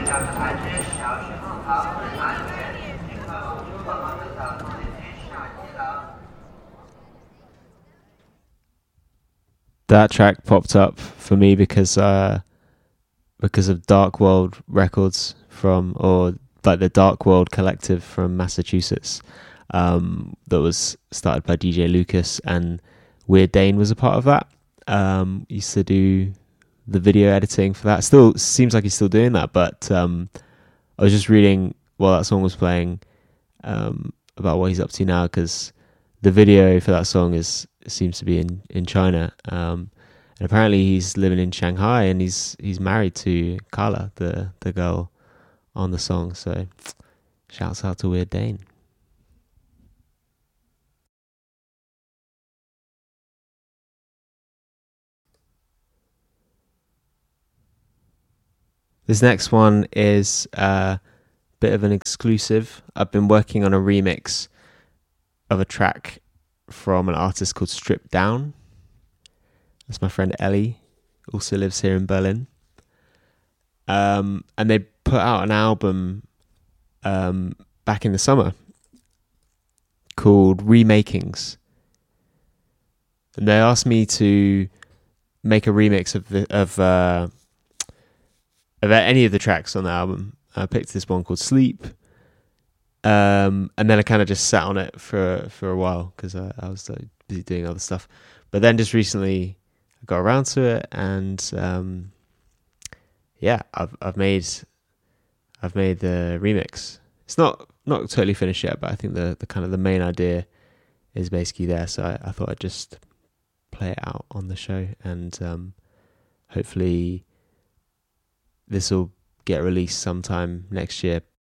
下的牌子小区后旁很安全，请快往出口方的小路里去下一楼。 That track popped up for me because of Dark World Records or like the Dark World Collective from Massachusetts, that was started by DJ Lucas, and Weird Dane was a part of that. Used to do the video editing for that. Still seems like he's still doing that, but I was just reading while that song was playing about what he's up to now, because the video for that song seems to be in China. And apparently he's living in Shanghai, and he's married to Carla, the girl on the song. So shouts out to Weird Dane. This next one is a bit of an exclusive. I've been working on a remix of a track from an artist called Stripped Down. That's my friend Ellie, also lives here in Berlin. And they put out an album back in the summer called Remakings. And they asked me to make a remix of any of the tracks on the album. I picked this one called Sleep. And then I kind of just sat on it for a while because I was busy doing other stuff. But then just recently I got around to it, and I've made the remix. It's not totally finished yet, but I think the kind of the main idea is basically there. So I thought I'd just play it out on the show, and hopefully this will get released sometime next year.